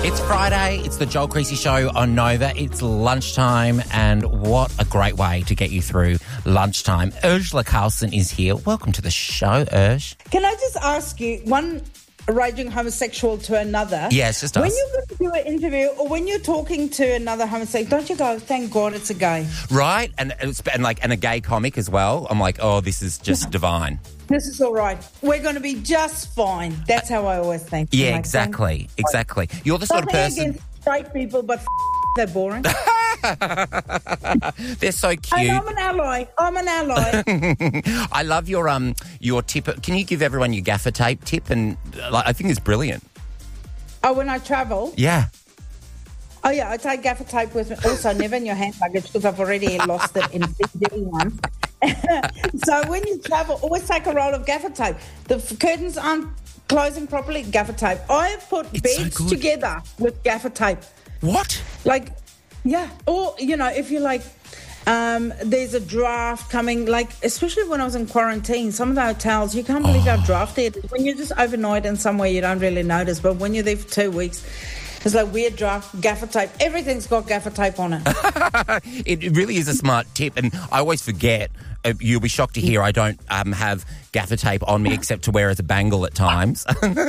It's Friday. It's the Joel Creasy Show on Nova. It's lunchtime, and what a great way to get you through lunchtime. Ursula Carlson is here. Welcome to the show, Ursh. Can I just ask you, one raging homosexual to another? Yes, just us. When you're going to do an interview or when you're talking to another homosexual, don't you go, thank God it's a gay? Right, and a gay comic as well. I'm like, oh, this is just divine. This is all right. We're going to be just fine. That's how I always think. Yeah, like, exactly. You're the sort of person... against straight people, but they're boring. They're so cute. And I'm an ally. I love your tip. Can you give everyone your gaffer tape tip? And I think it's brilliant. Oh, when I travel? Yeah. Oh, yeah, I take gaffer tape with me. Also, never in your hand luggage because I've already lost it in Fiji once. So when you travel, always take a roll of gaffer tape. The curtains aren't closing properly, gaffer tape. I have put beds together with gaffer tape. What? Like, yeah. Or, if you're like, there's a draft coming, like, especially when I was in quarantine, some of the hotels, you can't believe how drafty it is. When you're just overnight in somewhere, you don't really notice. But when you're there for 2 weeks, it's like weird draft, gaffer tape. Everything's got gaffer tape on it. It really is a smart tip, and I always forget. You'll be shocked to hear I don't have gaffer tape on me except to wear as a bangle at times.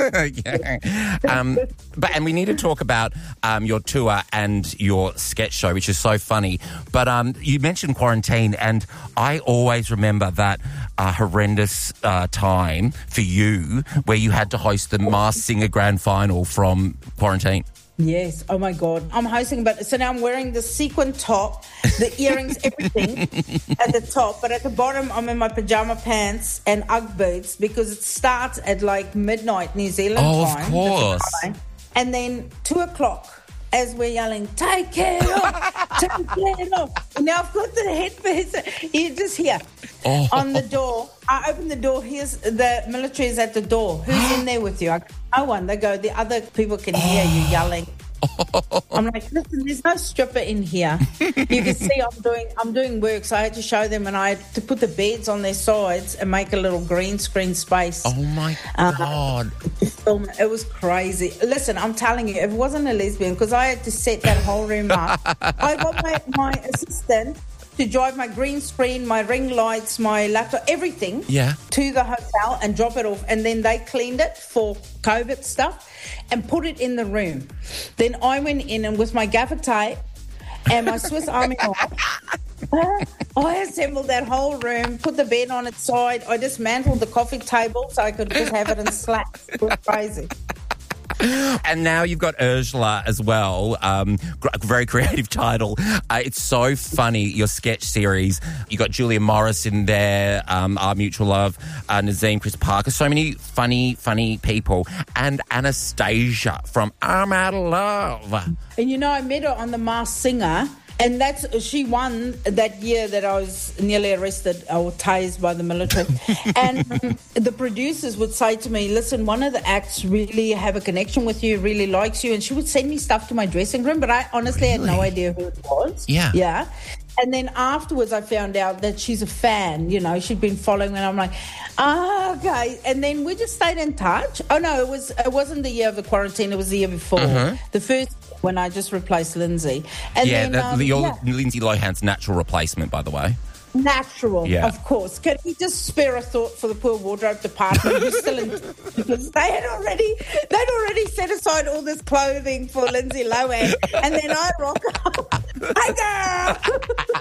And we need to talk about your tour and your sketch show, which is so funny. But you mentioned quarantine, and I always remember that horrendous time for you where you had to host the Masked Singer Grand Final from quarantine. Yes. Oh, my God. I'm hosting, but so now I'm wearing the sequin top, the earrings, everything at the top. But at the bottom, I'm in my pajama pants and Ugg boots because it starts at like midnight New Zealand time. Oh, of course. And then 2:00, as we're yelling, take it off, take it off. Now I've got the headpiece. You just hear on the door. I open the door. Here's the military is at the door. Who's in there with you? I go, no one. They go, the other people can hear you yelling. I'm like, listen, there's no stripper in here. You can see I'm doing work, so I had to show them, and I had to put the beds on their sides and make a little green screen space. Oh my God. It was crazy. Listen, I'm telling you, it wasn't a lesbian because I had to set that whole room up. I got my assistant to drive my green screen, my ring lights, my laptop, everything to the hotel and drop it off. And then they cleaned it for COVID stuff and put it in the room. Then I went in and with my gaffer tape and my Swiss Army knife, I assembled that whole room, put the bed on its side. I dismantled the coffee table so I could just have it in slats. It was crazy. And now you've got Ursula as well, very creative title. It's so funny, your sketch series. You got Julia Morris in there, Our Mutual Love, Nazim, Chris Parker, so many funny people. And Anastasia from I'm Out of Love. And I met her on The Masked Singer. And she won that year that I was nearly arrested or tased by the military. And the producers would say to me, listen, one of the acts really have a connection with you, really likes you. And she would send me stuff to my dressing room, but I honestly had no idea who it was. Yeah. Yeah. And then afterwards I found out that she's a fan, she'd been following me, and I'm like, okay. And then we just stayed in touch. Oh, no, it wasn't the year of the quarantine. It was the year before. The first when I just replaced Lindsay. And you're Lindsay Lohan's natural replacement, by the way. Natural, of course. Can we just spare a thought for the poor wardrobe department who's still in, because they'd already set aside all this clothing for Lindsay Lohan, and then I rock up. Hey, girl!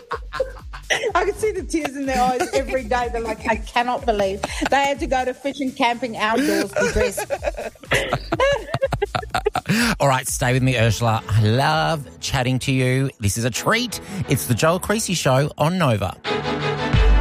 I could see the tears in their eyes every day. They're like, I cannot believe they had to go to fishing, camping outdoors to dress. All right, stay with me, Ursula. I love chatting to you. This is a treat. It's the Joel Creasy Show on Nova.